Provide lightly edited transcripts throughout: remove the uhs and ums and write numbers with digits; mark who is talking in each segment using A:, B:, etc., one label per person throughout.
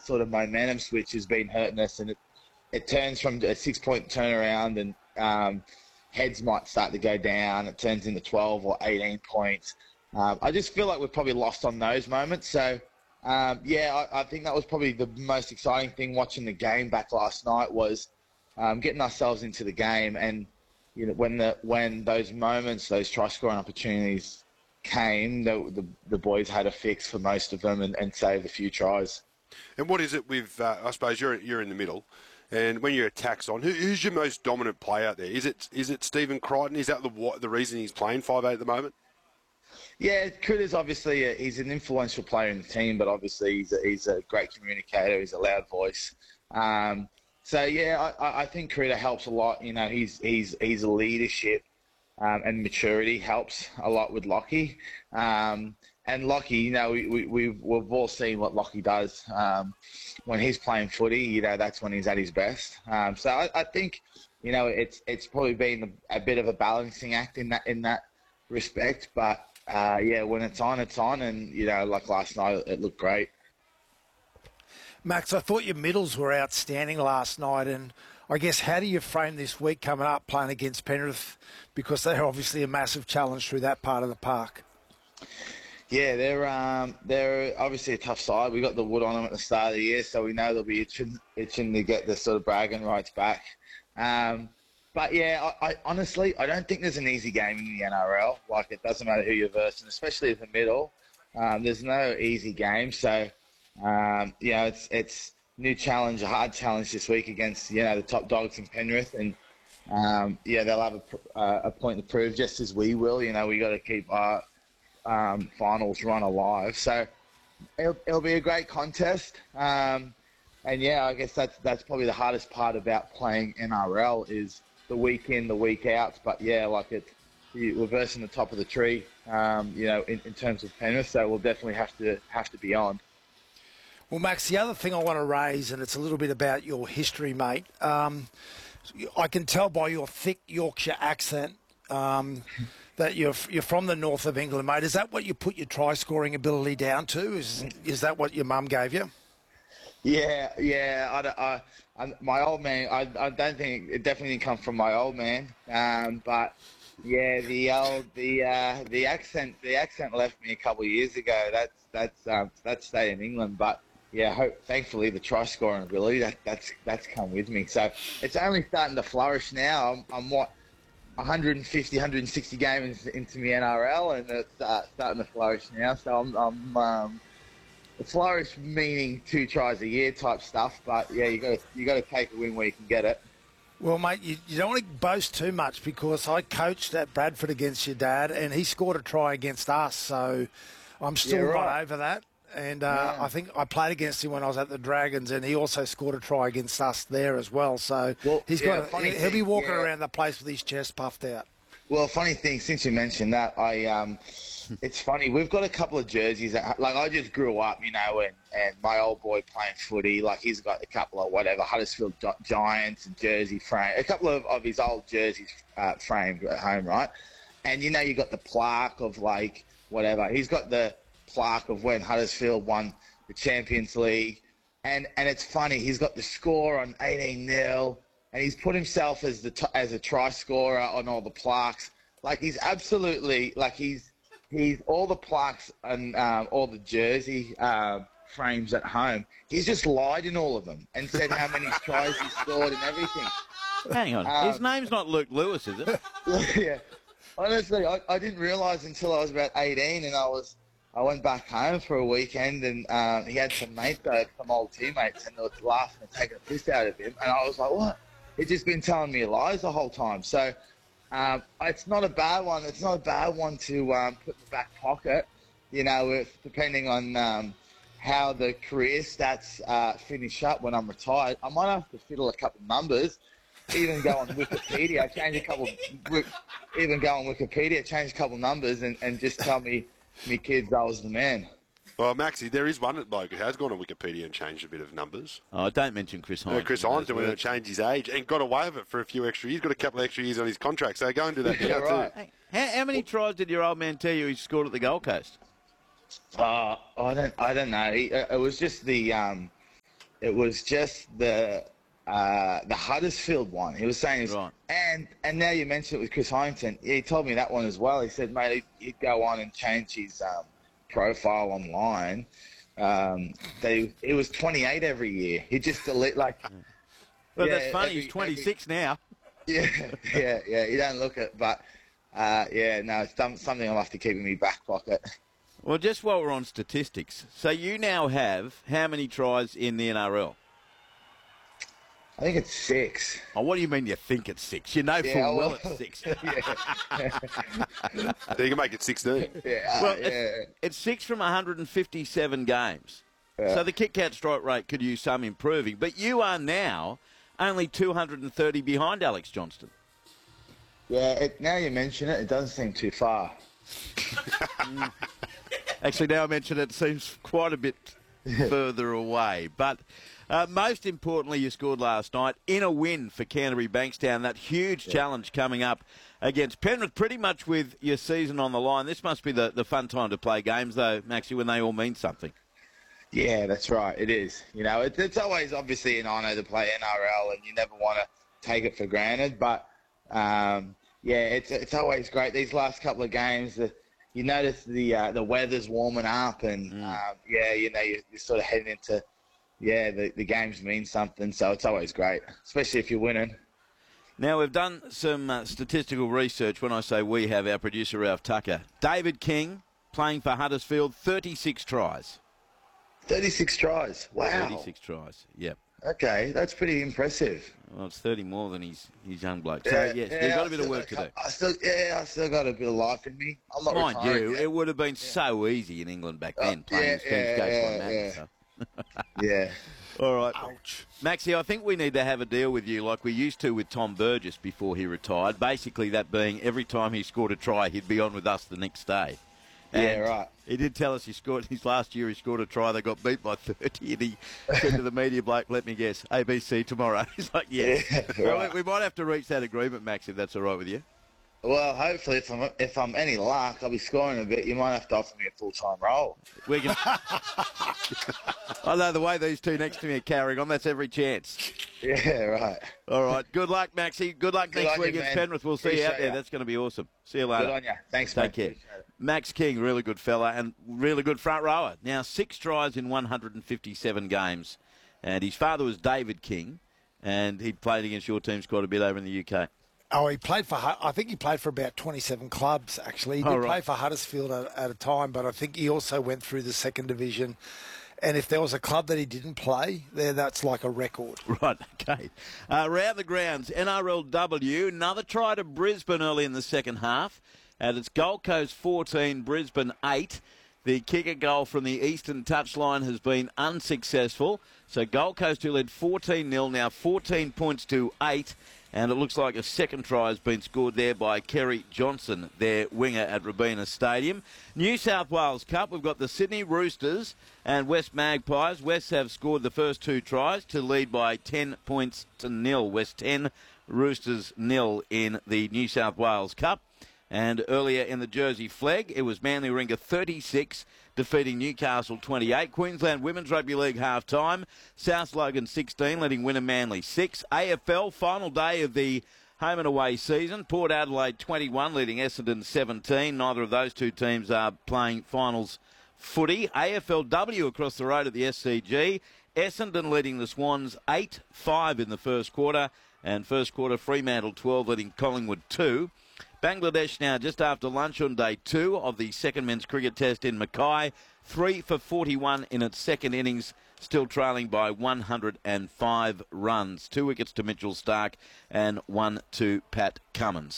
A: sort of momentum switch has been hurting us, and it turns from a 6-point turnaround, and heads might start to go down. It turns into 12 or 18 points. I just feel like we've probably lost on those moments. So, I think that was probably the most exciting thing watching the game back last night was getting ourselves into the game. And you know, when those moments, those try-scoring opportunities came, the boys had a fix for most of them and saved a few tries.
B: And what is it with, I suppose you're in the middle, and when your attack's on, who's your most dominant player out there? Is it Stephen Crichton? Is that the reason he's playing 5'8" at the moment?
A: Yeah, Critter's obviously he's an influential player in the team, but obviously he's a great communicator. He's a loud voice. I think Critter helps a lot. You know, he's a leadership and maturity helps a lot with Lockie. And Lockie, you know, we've all seen what Lockie does when he's playing footy. You know, that's when he's at his best. I think, you know, it's probably been a bit of a balancing act in that respect. But when it's on, and you know, like last night, it looked great.
C: Max, I thought your middles were outstanding last night, and I guess how do you frame this week coming up playing against Penrith, because they're obviously a massive challenge through that part of the park?
A: Yeah, they're obviously a tough side. We got the wood on them at the start of the year, so we know they'll be itching to get the sort of bragging rights back. But yeah, I honestly don't think there's an easy game in the NRL. Like, it doesn't matter who you're versing, especially in the middle. There's no easy game, so it's new challenge, a hard challenge this week against the top dogs in Penrith, and they'll have a point to prove, just as we will. You know, we got to keep our finals run alive, so it'll be a great contest. I guess that's probably the hardest part about playing NRL is the week in, the week out. But yeah, we're versing the top of the tree, in terms of Penrith, so we'll definitely have to be on.
C: Well, Max, the other thing I want to raise, and it's a little bit about your history, mate. I can tell by your thick Yorkshire accent that you're from the north of England, mate. Is that what you put your try-scoring ability down to? Is that what your mum gave you?
A: Yeah. My old man, I don't think it definitely didn't come from my old man. But yeah, the accent left me a couple of years ago. That's stayed in England, but yeah, thankfully the try scoring ability that's come with me. So it's only starting to flourish now. I'm 150, 160 games into the NRL, and it's starting to flourish now. So I'm flourish meaning 2 tries a year type stuff. But yeah, you got to take a win where you can get it.
C: Well, mate, you don't want to boast too much, because I coached at Bradford against your dad, and he scored a try against us. So I'm still not over that. And I think I played against him when I was at the Dragons, and he also scored a try against us there as well. So he'll be walking around the place with his chest puffed out.
A: Well, funny thing, since you mentioned that, it's funny. We've got a couple of jerseys. I just grew up, and my old boy playing footy, he's got a couple of Huddersfield Giants and jersey frame, a couple of his old jerseys framed at home, right? And you got the plaque of He's got the plaque of when Huddersfield won the Champions League, and it's funny. He's got the score on 18-0, and he's put himself as a try scorer on all the plaques. He's absolutely he's all the plaques and all the jersey frames at home. He's just lied in all of them and said how many tries he scored and everything.
D: Hang on, his name's not Luke Lewis, is it?
A: Yeah, honestly, I didn't realise until I was about 18, and I went back home for a weekend, and he had some mates there, some old teammates, and they were laughing and taking a piss out of him. And I was like, what? He's just been telling me lies the whole time. So it's not a bad one. It's not a bad one to put in the back pocket, depending on how the career stats finish up when I'm retired. I might have to fiddle a couple of numbers, even go on Wikipedia, change a couple numbers and just tell me kids I was the man.
B: Well, Maxie, there is one bloke who has gone on Wikipedia and changed a bit of numbers.
D: Oh, don't mention Chris Hines.
B: Chris Hines went and changed his age and got away with it for a few extra years. Got a couple of extra years on his contract, so go and do that now
A: right.
B: too.
D: Hey, how many tries did your old man tell you he scored at the Gold Coast?
A: I don't know. It was just the it was just the Huddersfield one. He was saying,
D: Right.
A: and now you mentioned it with Chris Hyington. He told me that one as well. He said, mate, he'd go on and change his profile online. It was 28 every year. He'd just delete like.
D: Well, that's funny. He's 26 now.
A: Yeah. You don't look it, but no, it's something I'll have to keep in my back pocket.
D: Well, just while we're on statistics, so you now have how many tries in the NRL?
A: I think it's 6.
D: Oh, what do you mean you think it's 6? You know full well it's 6.
B: You can make it 16.
D: Well, it's 6 from 157 games.
A: Yeah.
D: So the kick-out strike rate could use some improving. But you are now only 230 behind Alex Johnston.
A: Yeah, now you mention it, it doesn't seem too far.
D: Actually, now I mention it, it seems quite a bit further away. But most importantly, you scored last night in a win for Canterbury Bankstown. That huge challenge coming up against Penrith, pretty much with your season on the line. This must be the fun time to play games, though, Maxie, when they all mean something.
A: Yeah, that's right. It is. You know, it's always obviously an honour to play NRL, and you never want to take it for granted. But it's always great. These last couple of games, you notice the weather's warming up, and you're sort of heading into the games mean something. So it's always great, especially if you're winning.
D: Now, we've done some statistical research. When I say we have, our producer Ralph Tucker. David King, playing for Huddersfield, 36 tries.
A: 36 tries. Wow.
D: 36 tries, yep.
A: Okay, that's pretty impressive.
D: Well, it's 30 more than his young bloke. So, yes, you've got a bit of work to do.
A: I still got a bit of life in me. I'm not
D: Mind
A: retiring
D: you,
A: yet.
D: it would have been so easy in England back then, playing Steve Gates like that. So.
A: Yeah.
D: All right.
C: Ouch.
D: Maxie, I think we need to have a deal with you like we used to with Tom Burgess before he retired. Basically, that being every time he scored a try, he'd be on with us the next day. And
A: right.
D: He did tell us his last year he scored a try. They got beat by 30, and he said to the media bloke, "Let me guess, ABC tomorrow." He's like, "Yes."
A: Yeah,
D: Well,
A: right.
D: we might have to reach that agreement, Max, if that's all right with you.
A: Well, hopefully, if I'm any luck, I'll be scoring a bit. You might have to offer me a full-time role.
D: We can. I know the way these two next to me are carrying on. That's every chance.
A: Yeah, right.
D: All right. Good luck, Maxie. Good luck next
A: luck,
D: week
A: you,
D: against
A: man.
D: Penrith. We'll see you out
A: Appreciate
D: there.
A: ya.
D: That's going to be awesome. See you later.
A: Good on you. Thanks,
D: Take
A: mate.
D: care.
A: Appreciate it.
D: Max King, really good fella and really good front rower. Now 6 tries in 157 games. And his father was David King, and he'd played against your teams quite a bit over in the UK.
C: Oh, I think he played for about 27 clubs, actually. He did play for Huddersfield at a time, but I think he also went through the second division. And if there was a club that he didn't play, that's like a record.
D: Right, okay. Round the grounds, NRLW, another try to Brisbane early in the second half. And it's Gold Coast 14, Brisbane 8. The kicker goal from the eastern touchline has been unsuccessful. So Gold Coast, who led 14-0, now 14 points to 8. And it looks like a second try has been scored there by Kerry Johnson, their winger at Robina Stadium. New South Wales Cup, we've got the Sydney Roosters and West Magpies. West have scored the first 2 tries to lead by 10 points to 0. West 10, Roosters 0 in the New South Wales Cup. And earlier in the Jersey Flegg, it was Manly Warringah 36, defeating Newcastle 28. Queensland Women's Rugby League half-time. South Logan 16, letting winner Manly 6. AFL, final day of the home and away season. Port Adelaide 21, leading Essendon 17. Neither of those two teams are playing finals footy. AFLW across the road at the SCG. Essendon leading the Swans 8-5 in the first quarter. And first quarter Fremantle 12, leading Collingwood 2. Bangladesh now just after lunch on day 2 of the second men's cricket test in Mackay. 3 for 41 in its second innings, still trailing by 105 runs. 2 wickets to Mitchell Starc and 1 to Pat Cummins.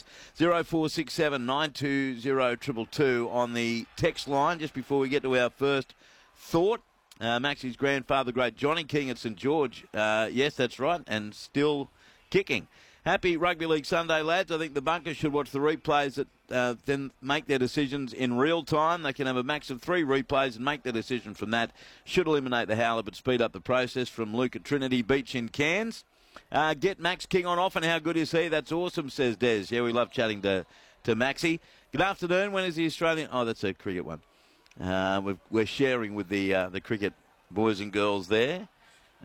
D: 0467 920 222 on the text line just before we get to our first thought. Maxie's grandfather, great Johnny King at St George. Yes, that's right, and still kicking. Happy Rugby League Sunday, lads. I think the bunkers should watch the replays that then make their decisions in real time. They can have a max of 3 replays and make their decision from that. Should eliminate the howler but speed up the process. From Luke at Trinity Beach in Cairns. Get Max King on off, and how good is he? That's awesome, says Des. Yeah, we love chatting to Maxie. Good afternoon. When is the Australian... Oh, that's a cricket one. We're sharing with the cricket boys and girls there.